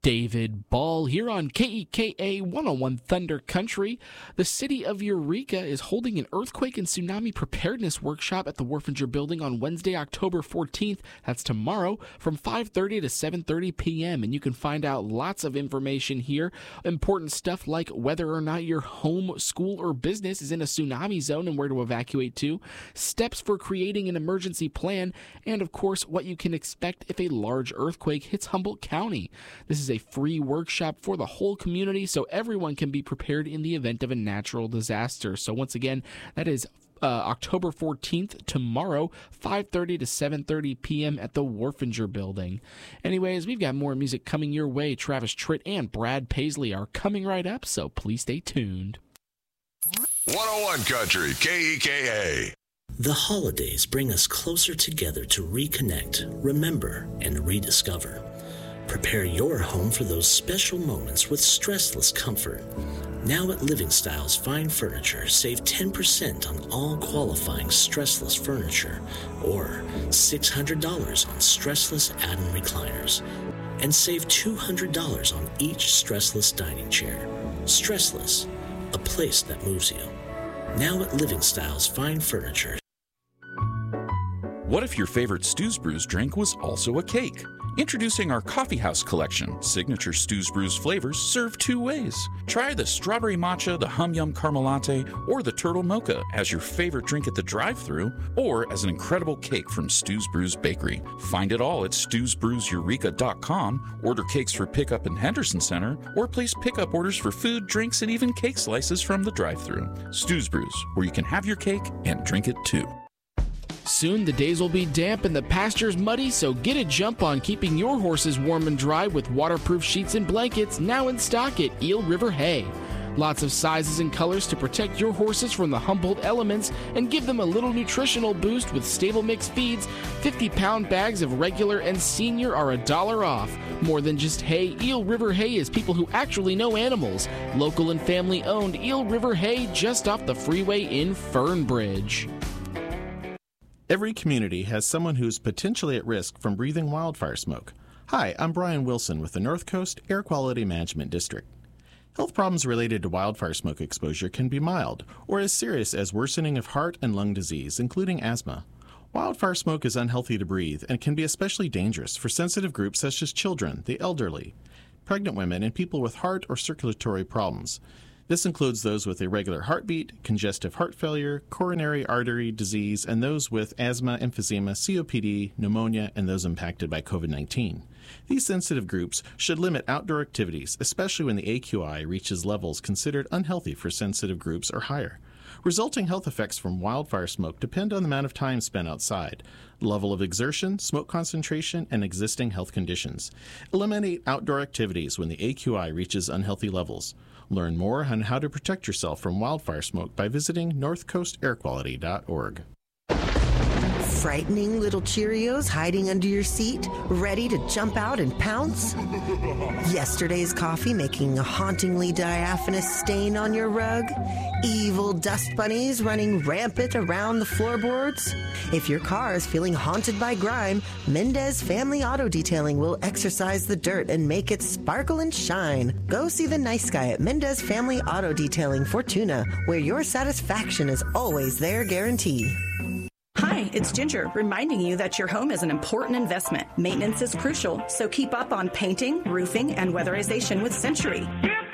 David Ball here on KEKA 101 Thunder Country. The city of Eureka is holding an earthquake and tsunami preparedness workshop at the Wharfinger Building on Wednesday, October 14th. That's tomorrow from 5:30 to 7:30 p.m. And you can find out lots of information here. Important stuff like whether or not your home, school, or business is in a tsunami zone and where to evacuate to, steps for creating an emergency plan, and of course what you can expect if a large earthquake hits Humboldt County. This is a free workshop for the whole community so everyone can be prepared in the event of a natural disaster. So once again, that is October 14th, tomorrow, 5:30 to 7:30 p.m. at the Wharfinger Building. Anyways, we've got more music coming your way. Travis Tritt and Brad Paisley are coming right up, so please stay tuned. 101 Country, KEKA. The holidays bring us closer together to reconnect, remember, and rediscover. Prepare your home for those special moments with stressless comfort. Now at Living Styles Fine Furniture, save 10% on all qualifying stressless furniture or $600 on stressless add-on recliners. And save $200 on each stressless dining chair. Stressless, a place that moves you. Now at Living Styles Fine Furniture. What if your favorite Stews Brews drink was also a cake? Introducing our Coffee House collection. Signature Stews Brews flavors served two ways. Try the strawberry matcha, the hum yum caramel latte, or the turtle mocha as your favorite drink at the drive-thru, or as an incredible cake from Stews Brews Bakery. Find it all at stewsbrewseureka.com. Order cakes for pickup in Henderson Center, or place pickup orders for food, drinks, and even cake slices from the drive-thru. Stews Brews, where you can have your cake and drink it too. Soon the days will be damp and the pastures muddy, so get a jump on keeping your horses warm and dry with waterproof sheets and blankets now in stock at Eel River Hay. Lots of sizes and colors to protect your horses from the Humboldt elements and give them a little nutritional boost with Stable Mix feeds. 50-pound bags of regular and senior are $1 off. More than just hay, Eel River Hay is people who actually know animals. Local and family owned Eel River Hay just off the freeway in Fernbridge. Every community has someone who's potentially at risk from breathing wildfire smoke. Hi, I'm Brian Wilson with the North Coast Air Quality Management District. Health problems related to wildfire smoke exposure can be mild or as serious as worsening of heart and lung disease, including asthma. Wildfire smoke is unhealthy to breathe and can be especially dangerous for sensitive groups such as children, the elderly, pregnant women, and people with heart or circulatory problems. This includes those with irregular heartbeat, congestive heart failure, coronary artery disease, and those with asthma, emphysema, COPD, pneumonia, and those impacted by COVID-19. These sensitive groups should limit outdoor activities, especially when the AQI reaches levels considered unhealthy for sensitive groups or higher. Resulting health effects from wildfire smoke depend on the amount of time spent outside, level of exertion, smoke concentration, and existing health conditions. Eliminate outdoor activities when the AQI reaches unhealthy levels. Learn more on how to protect yourself from wildfire smoke by visiting northcoastairquality.org. Frightening little Cheerios hiding under your seat, ready to jump out and pounce? Yesterday's coffee making a hauntingly diaphanous stain on your rug? Evil dust bunnies running rampant around the floorboards? If your car is feeling haunted by grime, Mendez Family Auto Detailing will exorcise the dirt and make it sparkle and shine. Go see the nice guy at Mendez Family Auto Detailing, Fortuna, where your satisfaction is always their guarantee. Hi, it's Ginger, reminding you that your home is an important investment. Maintenance is crucial, so keep up on painting, roofing, and weatherization with Century.